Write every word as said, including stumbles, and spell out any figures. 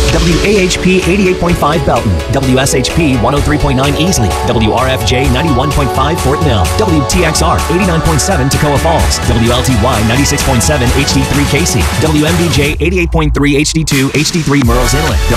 W A H P eighty-eight point five Belton, W S H P one oh three point nine Easley, W R F J ninety-one point five Fort Mill, W T X R eighty-nine point seven Toccoa Falls, W L T Y ninety-six point seven H D three Casey, W M D J eighty-eight point three H D two H D three Murrells Inlet,